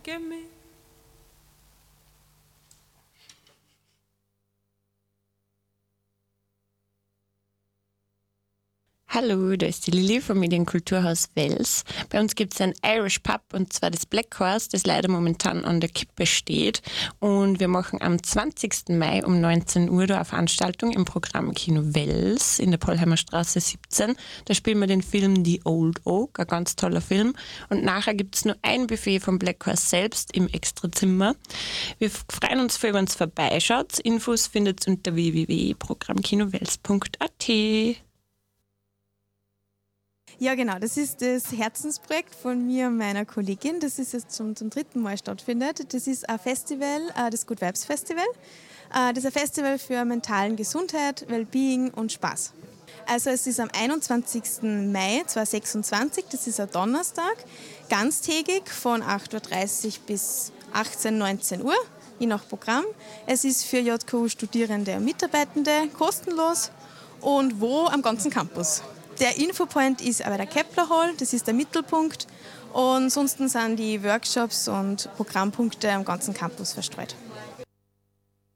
aimer. Hallo, da ist die Lilly vom Medienkulturhaus Wels. Bei uns gibt es ein Irish Pub und zwar das Black Horse, das leider momentan an der Kippe steht. Und wir machen am 20. Mai um 19 Uhr da eine Veranstaltung im Programm Kino Wels in der Pollheimer Straße 17. Da spielen wir den Film The Old Oak, ein ganz toller Film. Und nachher gibt es nur ein Buffet vom Black Horse selbst im Extrazimmer. Wir freuen uns, wenn ihr uns vorbeischaut. Infos findet ihr unter www.programmkinowels.at. Ja, genau. Das ist das Herzensprojekt von mir und meiner Kollegin. Das ist jetzt zum dritten Mal stattfindet. Das ist ein Festival, das Good Vibes Festival. Das ist ein Festival für mentalen Gesundheit, Wellbeing und Spaß. Also es ist am 21. Mai 2026, das ist ein Donnerstag, ganztägig von 8.30 Uhr bis 18, 19 Uhr, je nach Programm. Es ist für JKU-Studierende und Mitarbeitende kostenlos und wo am ganzen Campus. Der Infopoint ist aber der Kepler Hall, das ist der Mittelpunkt. Und ansonsten sind die Workshops und Programmpunkte am ganzen Campus verstreut.